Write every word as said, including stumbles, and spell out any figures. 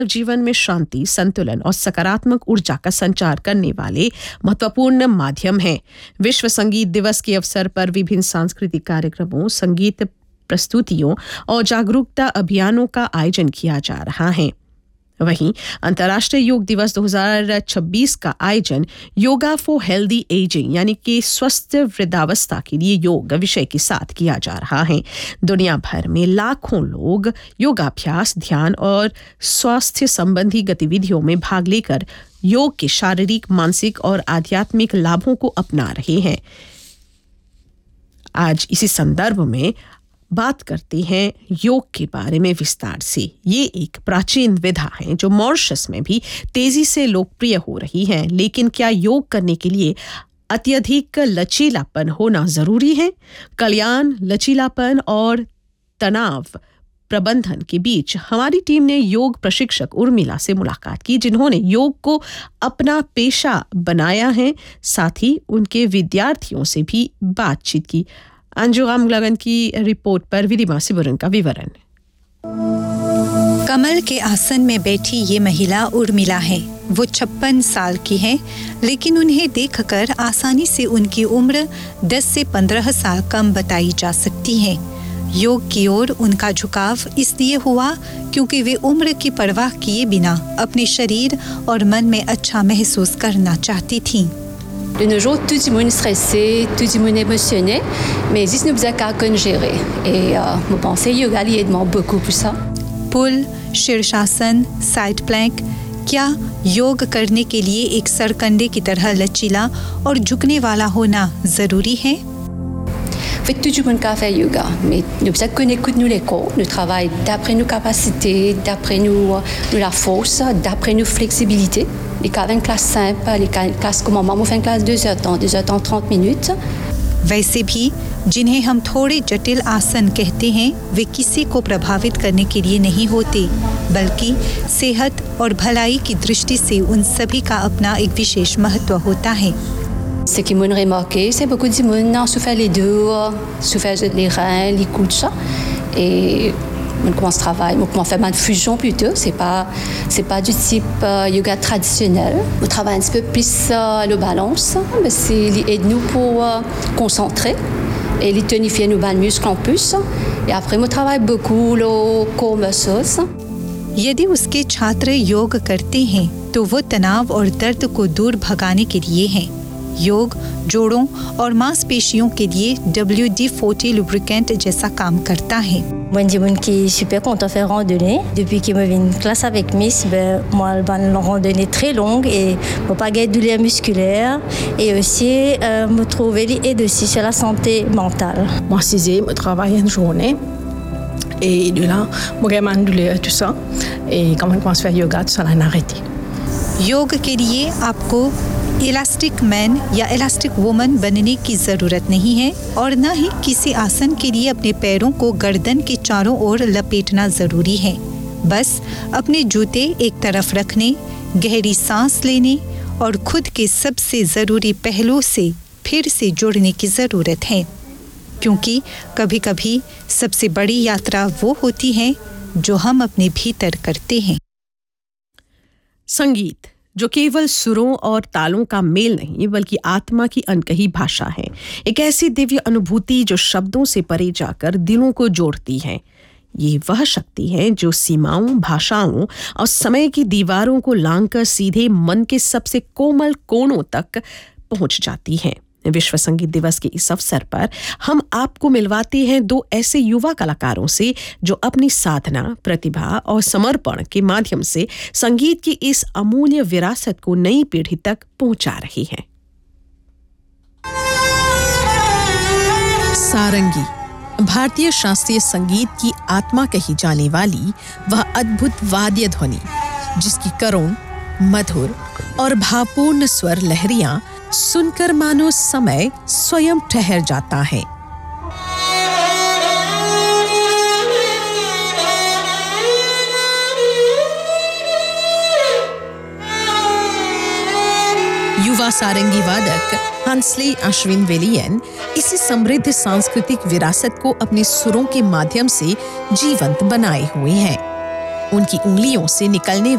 जीवन में शांति, संतुलन और सकारात्मक ऊर्जा का संचार करने वाले महत्वपूर्ण माध्यम हैं। विश्व संगीत दिवस के अवसर पर विभिन्न सांस्कृतिक कार्यक्रमों, संगीत प्रस्तुतियों और जागरूकता अभियानों का आयोजन किया जा रहा है। वहीं अंतर्राष्ट्रीय योग दिवस दो हज़ार छब्बीस का आयोजन योगा फॉर हेल्दी एजिंग यानी कि स्वस्थ वृद्धावस्था के लिए योग विषय के साथ किया जा रहा है। दुनिया भर में लाखों लोग योगाभ्यास, ध्यान और स्वास्थ्य संबंधी गतिविधियों में भाग लेकर योग के शारीरिक, मानसिक और आध्यात्मिक लाभों को अपना रहे हैं। आज इसी संदर्भ में बात करते हैं योग के बारे में विस्तार से। ये एक प्राचीन विधा है जो मॉरिशस में भी तेजी से लोकप्रिय हो रही है। लेकिन क्या योग करने के लिए अत्यधिक लचीलापन होना जरूरी है? कल्याण, लचीलापन और तनाव प्रबंधन के बीच हमारी टीम ने योग प्रशिक्षक उर्मिला से मुलाकात की, जिन्होंने योग को अपना पेशा बनाया है। साथ ही उनके विद्यार्थियों से भी बातचीत की। अंजुगाम लगन की रिपोर्ट पर विदिमा सिबुरन का विवरण। कमल के आसन में बैठी ये महिला उर्मिला है। वो छप्पन साल की है, लेकिन उन्हें देखकर आसानी से उनकी उम्र दस से पंद्रह साल कम बताई जा सकती है। योग की ओर उनका झुकाव इसलिए हुआ क्योंकि वे उम्र की परवाह किए बिना अपने शरीर और मन में अच्छा महसूस करना चाहती थीं। De nos jours, tout le monde est stressé, tout le monde est émotionné, mais juste nous besoin qu'à gérer. Et euh, je pense que yoga lui aide beaucoup pour ça. पुल, शीर्षासन, साइड प्लैंक, क्या योग करने के लिए एक सरकंडे की तरह लचीला और झुकने वाला होना जरूरी है? En fait, tout le monde peut faire yoga, mais nous besoin qu'on écoute nous les corps, nous travaille d'après nos capacités, d'après nous, nous la force, d'après nos flexibilités. Les cas une classe simple, les cas une classe comme maman, on fait une classe deux heures temps, deux heures temps trente minutes. वैसे भी जिन्हें हम थोड़े जटिल आसन कहते हैं, वे किसी को प्रभावित करने के लिए नहीं होते, बल्कि सेहत और भलाई की दृष्टि से उन सभी का अपना एक विशेष महत्व होता है। Ce qui m'a remarqué, c'est beaucoup de monde souffert les dos, souffert les reins, les coudes, et on commence à travailler, on commence à faire mal de fusion plutôt. C'est pas, c'est pas du type euh, yoga traditionnel. On travaille un petit peu plus euh, le balance, mais c'est aide nous pour euh, concentrer et les tonifier nos bas muscles en plus. Et après, on travaille beaucoup le core muscles. यदि उसके छात्र योग करते हैं, तो वो तनाव और दर्द को दूर भगाने के लिए है। योग जोड़ों और मांसपेशियों के लिए डब्ल्यू डी फोर्टी lubricant जैसा काम करता है। Moi, je suis super content de faire randonnée. Depuis qu'il me vient une classe avec Miss, ben, moi, une randonnée très longue et pour pas gagner de douleur musculaire et aussi euh, me trouver l'aide aussi sur la santé mentale. Moi, c'est je travaille une journée et de là, moi, j'ai mal douleur tout ça et quand je commence à faire yoga, tout ça l'a arrêté. योग के लिए आपको elastic man या elastic woman बनने की ज़रूरत नहीं है और न ही किसी आसन के लिए अपने पैरों को गर्दन के चारों ओर लपेटना ज़रूरी है। बस अपने जूते एक तरफ रखने, गहरी सांस लेने और खुद के सबसे ज़रूरी पहलू से फिर से जुड़ने की ज़रूरत है, क्योंकि कभी-कभी सबसे बड़ी यात्रा वो होती है जो हम अपने भीतर करते हैं। संगीत जो केवल सुरों और तालों का मेल नहीं बल्कि आत्मा की अनकही भाषा है, एक ऐसी दिव्य अनुभूति जो शब्दों से परे जाकर दिलों को जोड़ती है। ये वह शक्ति है जो सीमाओं, भाषाओं और समय की दीवारों को लांघकर सीधे मन के सबसे कोमल कोणों तक पहुंच जाती है। विश्व संगीत दिवस के इस अवसर पर हम आपको मिलवाते हैं दो ऐसे युवा कलाकारों से जो अपनी साधना, प्रतिभा और समर्पण के माध्यम से संगीत की इस अमूल्य विरासत को नई पीढ़ी तक पहुंचा रही हैं। सारंगी भारतीय शास्त्रीय संगीत की आत्मा कही जाने वाली वह अद्भुत वाद्य ध्वनि, जिसकी करुण, मधुर और भावपूर्ण स्वर लहरियां सुनकर मानो समय स्वयं ठहर जाता है। युवा सारंगी वादक हंसले अश्विन वेलियन इसी समृद्ध सांस्कृतिक विरासत को अपने सुरों के माध्यम से जीवंत बनाए हुए हैं। उनकी उंगलियों से निकलने